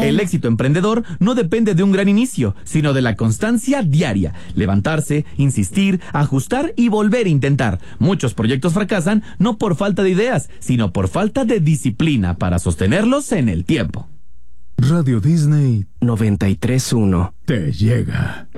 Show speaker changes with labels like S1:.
S1: El éxito emprendedor no depende de un gran inicio, sino de la constancia diaria. Levantarse, insistir, ajustar y volver a intentar. Muchos proyectos fracasan no por falta de ideas, sino por falta de disciplina para sostenerlos en el tiempo.
S2: Radio Disney 93.1 te llega.